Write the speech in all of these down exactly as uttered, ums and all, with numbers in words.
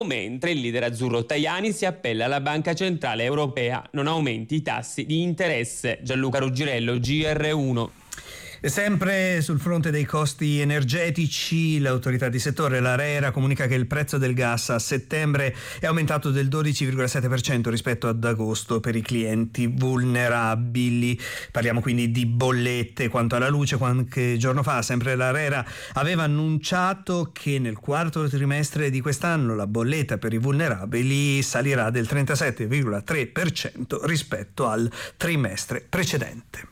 mentre il leader azzurro Tajani si appella alla Banca Centrale Europea: non aumenti i tassi di interesse. Gianluca Ruggirello, G R uno. E sempre sul fronte dei costi energetici, l'autorità di settore, l'ARERA, comunica che il prezzo del gas a settembre è aumentato del dodici virgola sette per cento rispetto ad agosto per i clienti vulnerabili. Parliamo quindi di bollette. Quanto alla luce, qualche giorno fa sempre l'ARERA aveva annunciato che nel quarto trimestre di quest'anno la bolletta per i vulnerabili salirà del trentasette virgola tre per cento rispetto al trimestre precedente.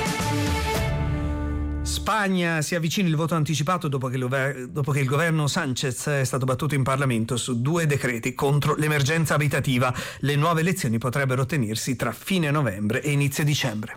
Spagna, si avvicina il voto anticipato dopo che, il, dopo che il governo Sánchez è stato battuto in Parlamento su due decreti contro l'emergenza abitativa. Le nuove elezioni potrebbero tenersi tra fine novembre e inizio dicembre.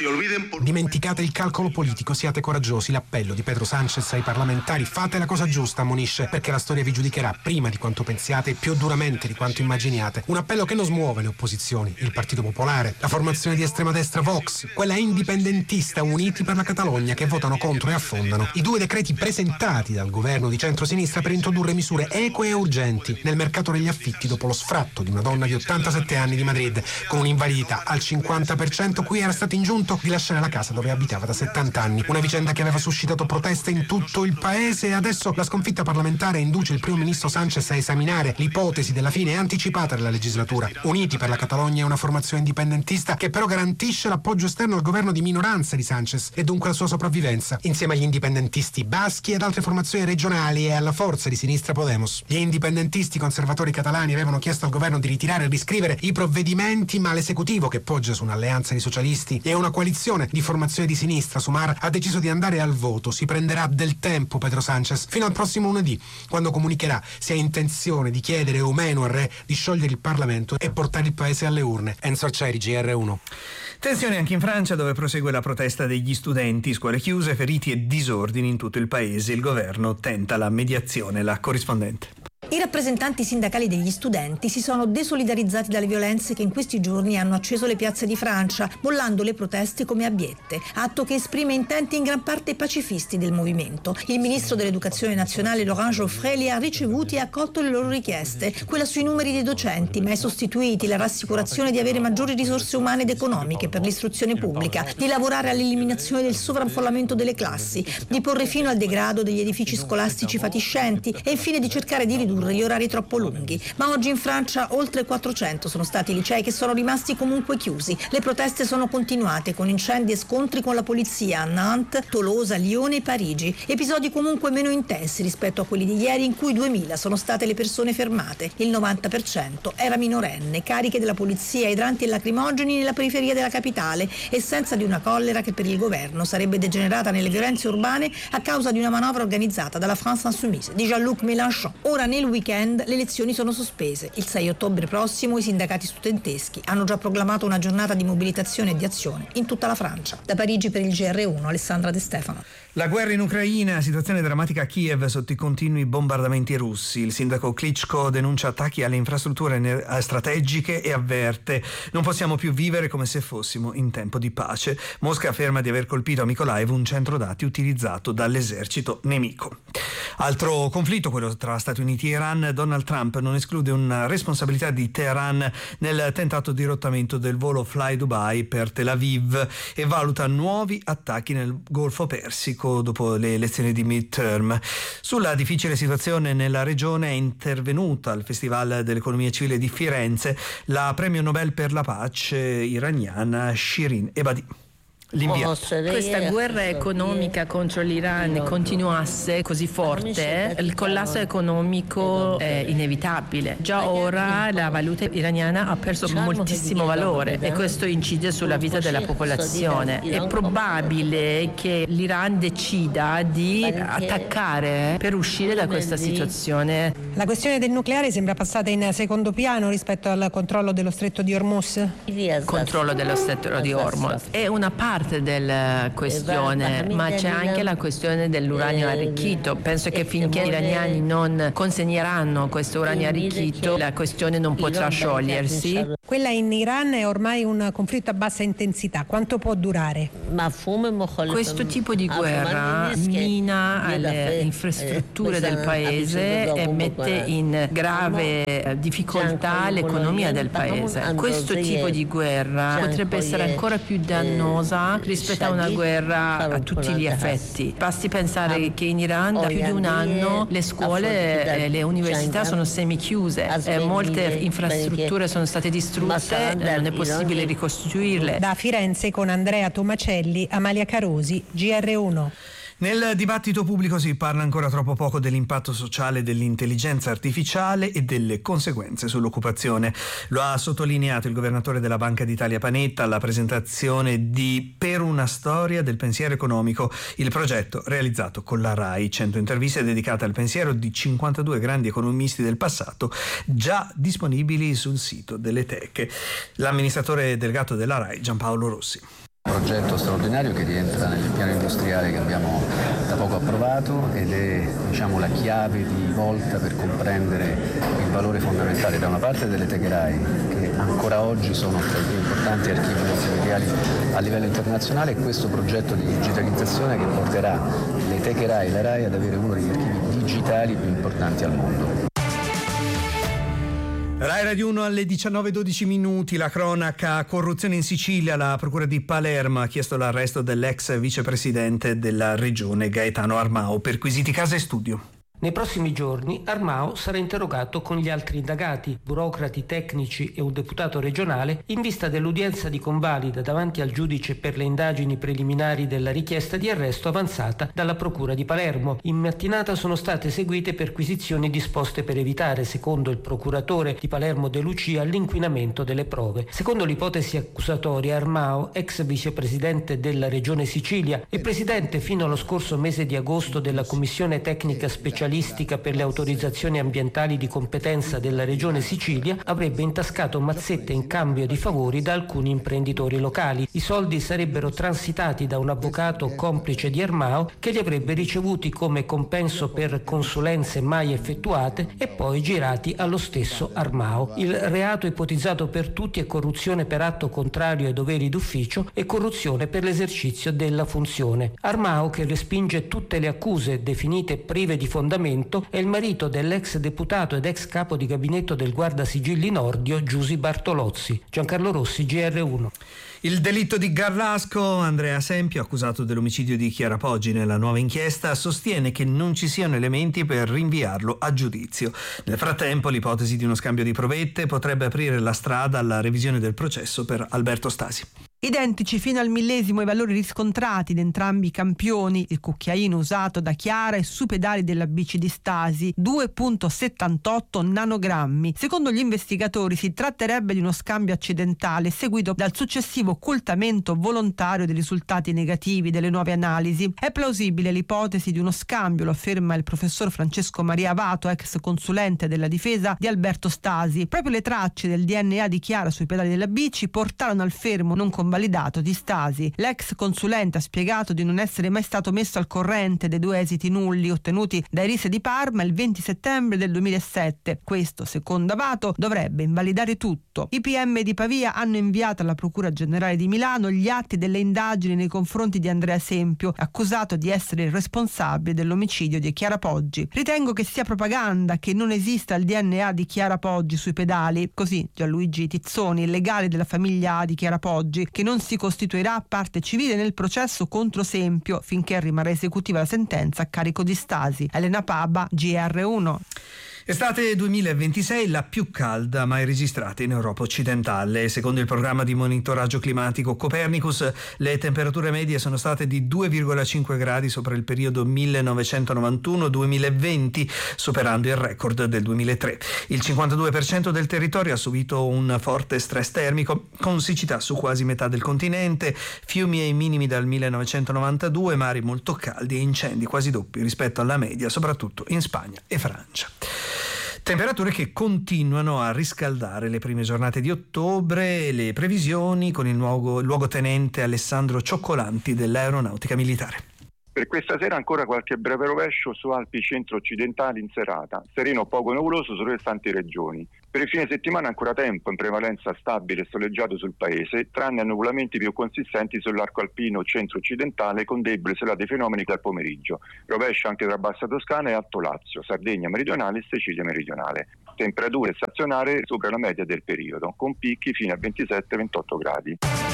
Dimenticate il calcolo politico, siate coraggiosi. L'appello di Pedro Sánchez ai parlamentari: fate la cosa giusta, ammonisce, perché la storia vi giudicherà prima di quanto pensiate e più duramente di quanto immaginiate. Un appello che non smuove le opposizioni, il Partito Popolare, la formazione di estrema destra Vox, quella indipendentista Uniti per la Catalogna, che votano contro e affondano i due decreti presentati dal governo di centrosinistra per introdurre misure eque e urgenti nel mercato degli affitti dopo lo sfratto di una donna di ottantasette anni di Madrid con un'invalidità al cinquanta per cento, cui era stato ingiunto di lasciare la casa dove abitava da settanta anni. Una vicenda che aveva suscitato proteste in tutto il paese, e adesso la sconfitta parlamentare induce il primo ministro Sánchez a esaminare l'ipotesi della fine anticipata della legislatura. Uniti per la Catalogna è una formazione indipendentista che però garantisce l'appoggio esterno al governo di minoranza di Sánchez e dunque la sua sopravvivenza, insieme agli indipendentisti baschi ed altre formazioni regionali e alla forza di sinistra Podemos. Gli indipendentisti conservatori catalani avevano chiesto al governo di ritirare e riscrivere i provvedimenti, ma l'esecutivo, che poggia su un'alleanza di socialisti e una coalizione di formazione di sinistra, Sumar, ha deciso di andare al voto. Si prenderà del tempo Pedro Sánchez fino al prossimo lunedì, quando comunicherà se ha intenzione di chiedere o meno al re di sciogliere il Parlamento e portare il paese alle urne. Enzo Arcieri, G R uno. Tensione anche in Francia, dove prosegue la protesta degli studenti, scuole chiuse, feriti e disordini in tutto il paese. Il governo tenta la mediazione. La corrispondente. I rappresentanti sindacali degli studenti si sono desolidarizzati dalle violenze che in questi giorni hanno acceso le piazze di Francia, bollando le proteste come abbiette, atto che esprime intenti in gran parte pacifisti del movimento. Il ministro dell'Educazione nazionale Laurent Geoffrey li ha ricevuti e ha accolto le loro richieste, quella sui numeri dei docenti, mai sostituiti, la rassicurazione di avere maggiori risorse umane ed economiche per l'istruzione pubblica, di lavorare all'eliminazione del sovraffollamento delle classi, di porre fino al degrado degli edifici scolastici fatiscenti e infine di cercare di ridurre gli orari troppo lunghi. Ma oggi in Francia oltre quattrocento sono stati i licei che sono rimasti comunque chiusi. Le proteste sono continuate con incendi e scontri con la polizia a Nantes, Tolosa, Lione e Parigi. Episodi comunque meno intensi rispetto a quelli di ieri, in cui duemila sono state le persone fermate. Il novanta per cento era minorenne, cariche della polizia, idranti e lacrimogeni nella periferia della capitale e senza di una collera che per il governo sarebbe degenerata nelle violenze urbane a causa di una manovra organizzata dalla France Insoumise di Jean-Luc Mélenchon. Ora nel weekend le lezioni sono sospese. Il sei ottobre prossimo i sindacati studenteschi hanno già proclamato una giornata di mobilitazione e di azione in tutta la Francia. Da Parigi per il G R uno, Alessandra De Stefano. La guerra in Ucraina, situazione drammatica a Kiev sotto i continui bombardamenti russi. Il sindaco Klitschko denuncia attacchi alle infrastrutture strategiche e avverte: non possiamo più vivere come se fossimo in tempo di pace. Mosca afferma di aver colpito a Mykolaiv un centro dati utilizzato dall'esercito nemico. Altro conflitto, quello tra Stati Uniti e Iran. Donald Trump non esclude una responsabilità di Teheran nel tentato dirottamento del volo Fly Dubai per Tel Aviv e valuta nuovi attacchi nel Golfo Persico dopo le elezioni di midterm. Sulla difficile situazione nella regione è intervenuta al Festival dell'Economia Civile di Firenze la premio Nobel per la pace iraniana Shirin Ebadi. Questa guerra economica contro l'Iran continuasse così forte, il collasso economico è inevitabile. Già ora la valuta iraniana ha perso moltissimo valore e questo incide sulla vita della popolazione. È probabile che l'Iran decida di attaccare per uscire da questa situazione. La questione del nucleare sembra passata in secondo piano rispetto al controllo dello stretto di Hormuz. Controllo dello stretto di Hormuz è una parte della questione, ma c'è anche la questione dell'uranio arricchito. Penso che finché gli iraniani non consegneranno questo uranio arricchito, la questione non potrà sciogliersi. Quella in Iran è ormai un conflitto a bassa intensità. Quanto può durare? Questo tipo di guerra mina le infrastrutture del paese e mette in grave difficoltà l'economia del paese. Questo tipo di guerra potrebbe essere ancora più dannosa rispetto a una guerra a tutti gli effetti. Basti pensare che in Iran da più di un anno le scuole e le università sono semichiuse, e molte infrastrutture sono state distrutte, non è possibile ricostruirle. Da Firenze con Andrea Tomacelli, Amalia Carosi, G R uno. Nel dibattito pubblico si parla ancora troppo poco dell'impatto sociale dell'intelligenza artificiale e delle conseguenze sull'occupazione. Lo ha sottolineato il governatore della Banca d'Italia Panetta alla presentazione di Per una storia del pensiero economico, il progetto realizzato con la RAI. cento interviste dedicate al pensiero di cinquantadue grandi economisti del passato, già disponibili sul sito delle teche. L'amministratore delegato della RAI, Giampaolo Rossi. Un progetto straordinario che rientra nel piano industriale che abbiamo da poco approvato ed è, diciamo, la chiave di volta per comprendere il valore fondamentale da una parte delle teche RAI, che ancora oggi sono tra i più importanti archivi multimediali a livello internazionale, e questo progetto di digitalizzazione che porterà le teche RAI e la RAI ad avere uno degli archivi digitali più importanti al mondo. Rai Radio uno alle diciannove e dodici minuti, la cronaca: corruzione in Sicilia. La procura di Palermo ha chiesto l'arresto dell'ex vicepresidente della regione Gaetano Armao, perquisiti casa e studio. Nei prossimi giorni Armao sarà interrogato con gli altri indagati, burocrati, tecnici e un deputato regionale, in vista dell'udienza di convalida davanti al giudice per le indagini preliminari della richiesta di arresto avanzata dalla Procura di Palermo. In mattinata sono state eseguite perquisizioni disposte per evitare, secondo il procuratore di Palermo De Lucia, l'inquinamento delle prove. Secondo l'ipotesi accusatoria, Armao, ex vicepresidente della Regione Sicilia e presidente fino allo scorso mese di agosto della Commissione Tecnica Speciale per le autorizzazioni ambientali di competenza della Regione Sicilia, avrebbe intascato mazzette in cambio di favori da alcuni imprenditori locali. I soldi sarebbero transitati da un avvocato complice di Armao, che li avrebbe ricevuti come compenso per consulenze mai effettuate e poi girati allo stesso Armao. Il reato ipotizzato per tutti è corruzione per atto contrario ai doveri d'ufficio e corruzione per l'esercizio della funzione. Armao, che respinge tutte le accuse definite prive di fondamento, è il marito dell'ex deputato ed ex capo di gabinetto del Guardasigilli Nordio Giusi Bartolozzi. Giancarlo Rossi, G R uno. Il delitto di Garlasco. Andrea Sempio, accusato dell'omicidio di Chiara Poggi nella nuova inchiesta, sostiene che non ci siano elementi per rinviarlo a giudizio. Nel frattempo, l'ipotesi di uno scambio di provette potrebbe aprire la strada alla revisione del processo per Alberto Stasi. Identici fino al millesimo i valori riscontrati in entrambi i campioni, il cucchiaino usato da Chiara e sui pedali della bici di Stasi, due virgola settantotto nanogrammi. Secondo gli investigatori si tratterebbe di uno scambio accidentale seguito dal successivo occultamento volontario dei risultati negativi delle nuove analisi. È plausibile l'ipotesi di uno scambio, lo afferma il professor Francesco Maria Avato, ex consulente della difesa di Alberto Stasi. Proprio le tracce del D N A di Chiara sui pedali della bici portarono al fermo non convalidato di Stasi. L'ex consulente ha spiegato di non essere mai stato messo al corrente dei due esiti nulli ottenuti dai R I S E di Parma il venti settembre del duemilasette. Questo, secondo Avato, dovrebbe invalidare tutto. I P M di Pavia hanno inviato alla Procura Generale di Milano gli atti delle indagini nei confronti di Andrea Sempio, accusato di essere il responsabile dell'omicidio di Chiara Poggi. Ritengo che sia propaganda che non esista il D N A di Chiara Poggi sui pedali. Così Gianluigi Tizzoni, il legale della famiglia di Chiara Poggi, che non si costituirà parte civile nel processo contro Sempio finché rimarrà esecutiva la sentenza a carico di Stasi. Elena Paba, G R uno. Estate duemilaventisei la più calda mai registrata in Europa occidentale. Secondo il programma di monitoraggio climatico Copernicus, le temperature medie sono state di due virgola cinque gradi sopra il periodo millenovecentonovantuno duemilaventi, superando il record del duemilatré. Il cinquantadue per cento del territorio ha subito un forte stress termico, con siccità su quasi metà del continente, fiumi ai minimi dal millenovecentonovantadue, mari molto caldi e incendi quasi doppi rispetto alla media, soprattutto in Spagna e Francia. Temperature che continuano a riscaldare le prime giornate di ottobre. Le previsioni con il nuovo luogotenente Alessandro Cioccolanti dell'Aeronautica Militare. Per questa sera ancora qualche breve rovescio su Alpi centro-occidentali in serata, sereno poco nuvoloso sulle restanti regioni. Per il fine settimana è ancora tempo, in prevalenza stabile e soleggiato sul paese, tranne annuvolamenti più consistenti sull'arco alpino centro-occidentale con deboli isolati fenomeni dal pomeriggio. Rovescia anche tra Bassa Toscana e Alto Lazio, Sardegna meridionale e Sicilia meridionale. Temperature stazionarie sopra la media del periodo, con picchi fino a ventisette ventotto gradi.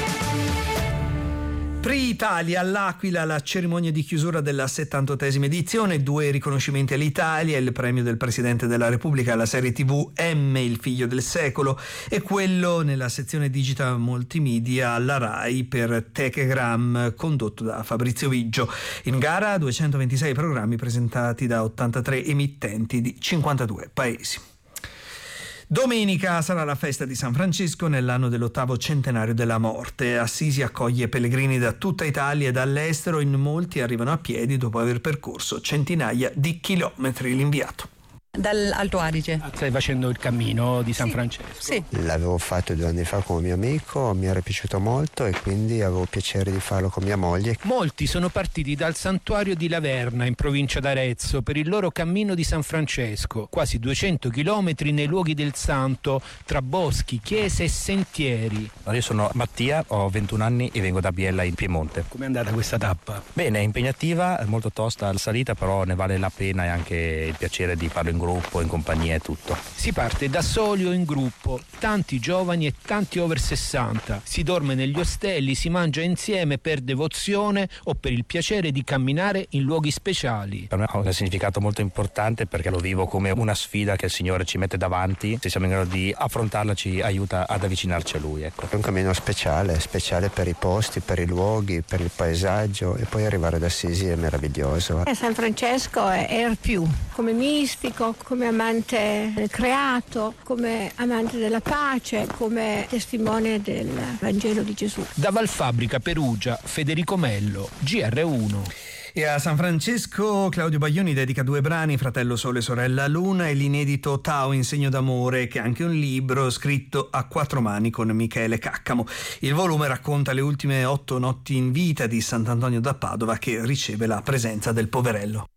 Prix Italia all'Aquila, la cerimonia di chiusura della settantottesima edizione, due riconoscimenti all'Italia, il premio del Presidente della Repubblica alla serie tivù M, il figlio del secolo, e quello nella sezione Digital Multimedia alla RAI per Techegram, condotto da Fabrizio Viggio. In gara duecentoventisei programmi presentati da ottantatré emittenti di cinquantadue paesi. Domenica sarà la festa di San Francesco nell'anno dell'ottavo centenario della morte. Assisi accoglie pellegrini da tutta Italia e dall'estero, in molti arrivano a piedi dopo aver percorso centinaia di chilometri. L'inviato. Dall'Alto Adige. Stai facendo il cammino di San sì, Francesco? Sì. L'avevo fatto due anni fa con un mio amico, mi era piaciuto molto e quindi avevo piacere di farlo con mia moglie. Molti sono partiti dal santuario di Laverna, in provincia d'Arezzo, per il loro cammino di San Francesco. Quasi duecento chilometri nei luoghi del santo, tra boschi, chiese e sentieri. Io sono Mattia, ho ventuno anni e vengo da Biella in Piemonte. Com'è andata questa tappa? Bene, è impegnativa, è molto tosta la salita, però ne vale la pena e anche il piacere di farlo in gruppo, in compagnia e tutto. Si parte da soli o in gruppo, tanti giovani e tanti over sessanta. Si dorme negli ostelli, si mangia insieme per devozione o per il piacere di camminare in luoghi speciali. Per me ha un significato molto importante perché lo vivo come una sfida che il Signore ci mette davanti. Se siamo in grado di affrontarla ci aiuta ad avvicinarci a Lui. Ecco. È un cammino speciale, speciale per i posti, per i luoghi, per il paesaggio, e poi arrivare ad Assisi è meraviglioso. San Francesco è il più, come mistico, come amante del creato, come amante della pace, come testimone del Vangelo di Gesù. Da Valfabbrica, Perugia, Federico Mello, G R uno. E a San Francesco Claudio Baglioni dedica due brani, Fratello Sole, Sorella Luna, e l'inedito Tao in segno d'amore, che è anche un libro scritto a quattro mani con Michele Caccamo. Il volume racconta le ultime otto notti in vita di Sant'Antonio da Padova, che riceve la presenza del poverello.